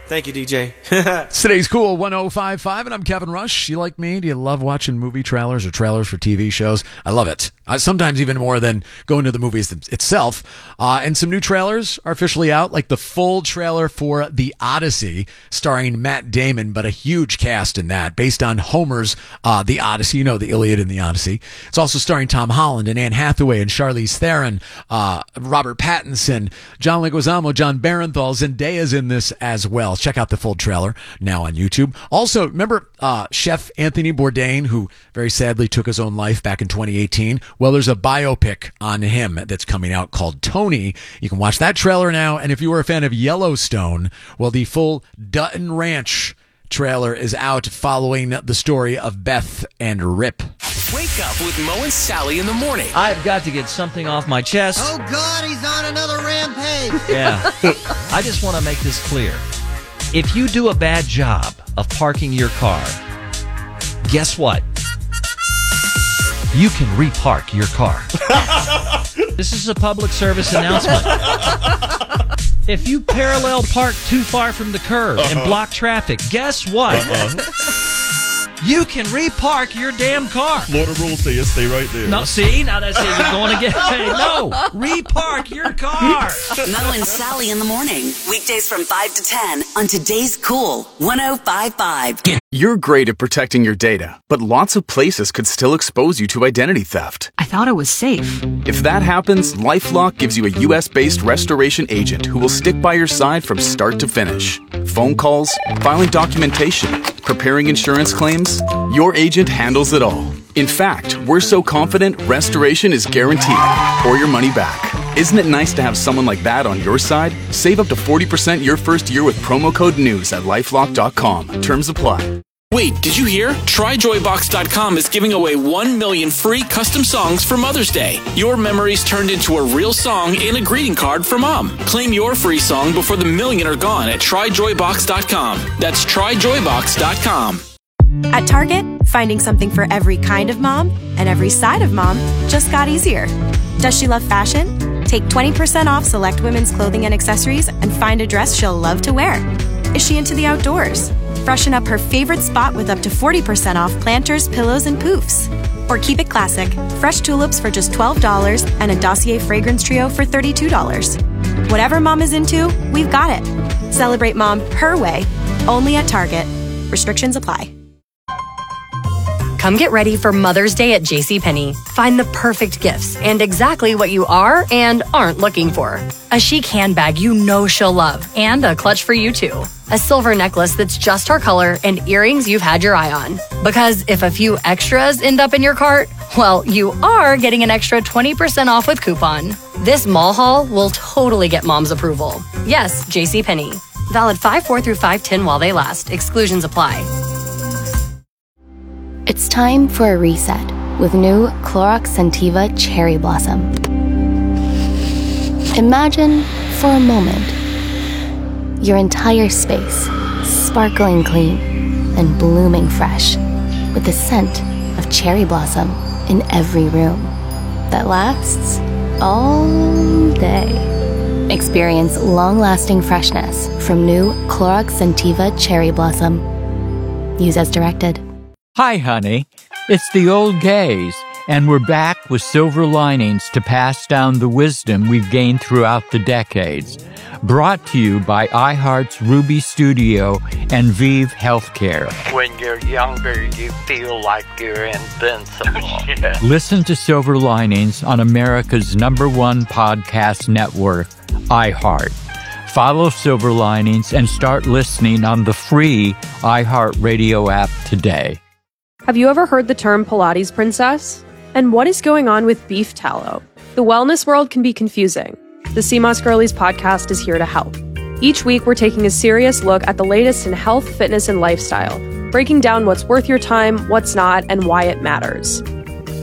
Thank you, DJ. It's today's Cool 105.5, and I'm Kevin Rush. You like me? Do you love watching movie trailers or trailers for TV shows? I love it. Sometimes even more than going to the movies itself. And some new trailers are officially out, like the full trailer for The Odyssey, starring Matt Damon, but a huge cast in that, based on Homer's The Odyssey, the Iliad and The Odyssey. It's also starring Tom Holland and Anne Hathaway and Charlize Theron, Robert Pattinson, John Leguizamo, John Barenthal, Zendaya's in this as well. Check out the full trailer now on YouTube. Also, remember Chef Anthony Bourdain, who very sadly took his own life back in 2018? Well, there's a biopic on him that's coming out called Tony. You can watch that trailer now. And if you were a fan of Yellowstone, well, the full Dutton Ranch trailer is out following the story of Beth and Rip. Wake up with Mo and Sally in the morning. I've got to get something off my chest. Oh, God, he's on another rampage. Yeah. I just want to make this clear. If you do a bad job of parking your car, guess what? You can repark your car. This is a public service announcement. If you parallel park too far from the curb and block traffic, guess what? You can repark your damn car. Florida rules say you stay right there. No, see? Now that's it. You're going to get paid. No, repark your car. Mo and Sally in the morning. Weekdays from 5 to 10 on today's Cool 105.5. You're great at protecting your data, but lots of places could still expose you to identity theft. I thought it was safe. If that happens, LifeLock gives you a U.S.-based restoration agent who will stick by your side from start to finish. Phone calls, filing documentation, preparing insurance claims, your agent handles it all. In fact, we're so confident restoration is guaranteed or your money back. Isn't it nice to have someone like that on your side? Save up to 40% your first year with promo code NEWS at LifeLock.com. Terms apply. Wait, did you hear? TryJoyBox.com is giving away 1 million free custom songs for Mother's Day. Your memories turned into a real song and a greeting card for Mom. Claim your free song before the million are gone at TryJoyBox.com. That's TryJoyBox.com. At Target, finding something for every kind of mom and every side of mom just got easier. Does she love fashion? Take 20% off select women's clothing and accessories and find a dress she'll love to wear. Is she into the outdoors? Freshen up her favorite spot with up to 40% off planters, pillows, and poofs. Or keep it classic, fresh tulips for just $12 and a Dossier fragrance trio for $32. Whatever mom is into, we've got it. Celebrate mom her way, only at Target. Restrictions apply. Come get ready for Mother's Day at JCPenney. Find the perfect gifts and exactly what you are and aren't looking for. A chic handbag you know she'll love and a clutch for you too. A silver necklace that's just her color and earrings you've had your eye on. Because if a few extras end up in your cart, well, you are getting an extra 20% off with coupon. This mall haul will totally get mom's approval. Yes, JCPenney. Valid 5/4 through 5/10 while they last. Exclusions apply. It's time for a reset with new Clorox Scentiva Cherry Blossom. Imagine, for a moment, your entire space sparkling clean and blooming fresh with the scent of cherry blossom in every room that lasts all day. Experience long-lasting freshness from new Clorox Scentiva Cherry Blossom. Use as directed. Hi, honey. It's the old gays, and we're back with silver linings to pass down the wisdom we've gained throughout the decades. Brought to you by iHeart's Ruby Studio and Vive Healthcare. When you're younger, you feel like you're invincible. Yeah. Listen to Silver Linings on America's #1 podcast network, iHeart. Follow Silver Linings and start listening on the free iHeartRadio app today. Have you ever heard the term Pilates princess? And what is going on with beef tallow? The wellness world can be confusing. The CMOS Girlies podcast is here to help. Each week, we're taking a serious look at the latest in health, fitness, and lifestyle, breaking down what's worth your time, what's not, and why it matters.